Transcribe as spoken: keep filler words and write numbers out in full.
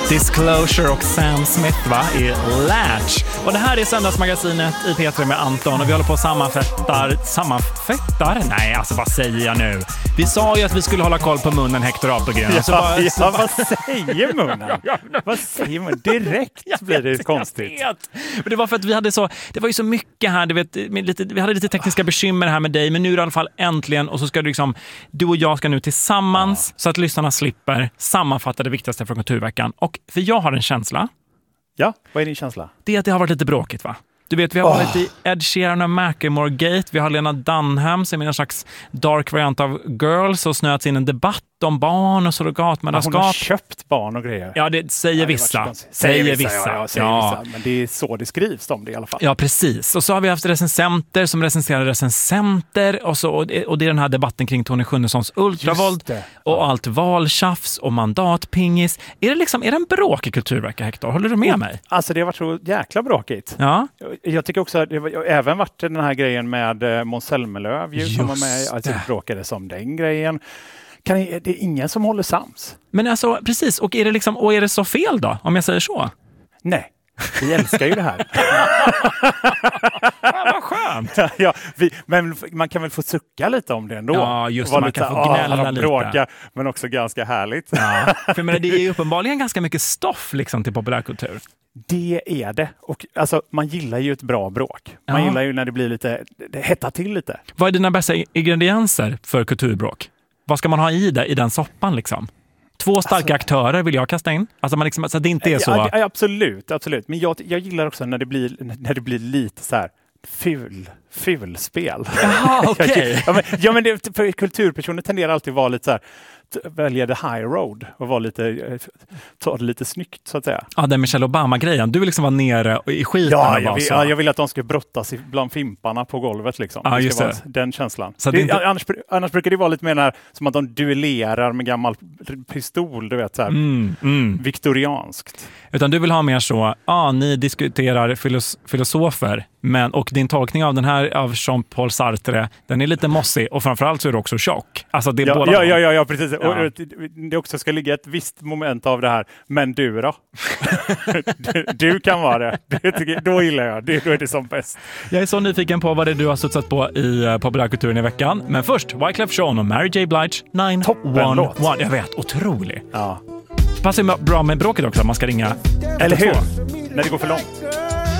Disclosure och Sam Smith va, i Latch. Och det här är Söndagsmagasinet i P tre med Anton och vi håller på och sammanfettar. Sammanfettar? Nej, alltså vad säger jag nu? Vi sa ju att vi skulle hålla koll på munnen Hector Apelgren. Ja, alltså, bara, ja, så, vad säger munnen? Vad säger man? Direkt blir det konstigt. Men det var för att vi hade så, det var ju så mycket här, du vet, med lite, vi hade lite tekniska bekymmer här med dig, men nu är det i alla fall äntligen och så ska du liksom, du och jag ska nu tillsammans ja. så att lyssnarna slipper sammanfatta det viktigaste från Kulturveckan. Och för jag har en känsla. Ja, vad är din känsla? Det är att det har varit lite bråkigt va? Du vet, vi har oh. varit i Ed Sheeran och Macklemore-gate. Vi har Lena Dunham som är en slags dark variant av Girls och snöats in en debatt om barn och surrogatmödraskap. Ja, hon har köpt barn och grejer. Ja, det säger ja, det vissa. Säger vissa. vissa. Ja, ja, säger ja. vissa. Men det är så det skrivs om det i alla fall. Ja, precis. Och så har vi haft recensenter som recenserar recensenter. Och, så, och, det, och det är den här debatten kring Tony Schunnessons ultravåld. Ja. Och allt valtjafs och mandatpingis. Är det liksom, är det en bråkig kulturvecka, Hector? Håller du med oh, mig? Alltså, det har varit så jäkla bråkigt. Ja. Jag tycker också att det har även varit den här grejen med Måns Zelmerlöw ju, som var med. Alltså, det bråkade som den grejen. Kan det, det är ingen som håller sams. Men alltså, precis. Och är det liksom, och är det så fel då, om jag säger så? Nej, vi älskar ju det här. Ja, vad skönt. Ja, vi, men man kan väl få sucka lite om det ändå. Ja, just det. Man lite, kan få gnälla ah, lite. Bråka, men också ganska härligt. Ja, för men det är ju uppenbarligen ganska mycket stoff liksom, till populärkultur. Det är det. Och alltså, man gillar ju ett bra bråk. Man ja. gillar ju när det blir lite, det hettar till lite. Vad är dina bästa ingredienser för kulturbråk? Vad ska man ha i det, i den soppan liksom? Två starka alltså, aktörer vill jag kasta in. Alltså man liksom, så att det inte är så. Ja, ja, absolut, absolut. Men jag, jag gillar också när det blir, när det blir lite så här ful, fulspel. Jaha, okej. Okay. ja, men, ja, men det, för kulturpersoner tenderar alltid att vara lite så här, välja the high road och vara lite, ta det lite snyggt så att säga. Ja, den Michelle Obama-grejen. Du vill liksom vara nere i skiten. Ja, jag vill, ja, jag vill att de ska brottas bland fimparna på golvet liksom. Ja, det just ska det. vara den känslan. Så det, inte... annars, annars brukar det vara lite mer när, som att de duellerar med gammal pistol, du vet så här, mm, mm. viktorianskt. Utan du vill ha mer så, ja, ni diskuterar filos- filosofer, men, och din tolkning av den här av Jean-Paul Sartre, den är lite mossig och framförallt så är det också tjock. Alltså det är ja, båda ja, ja, ja, ja, precis. Ja. Och det också ska ligga ett visst moment av det här, men du då? du, du kan vara det. det. Då gillar jag, det, då är det som bäst. Jag är så nyfiken på vad det är du har studsat på i uh, populärkulturen i veckan. Men först, Wyclef Jean och Mary J. Blige, nine one one. Jag vet, otrolig. Ja. Passar bra med bråket också, man ska ringa. Eller hur? När det går för långt.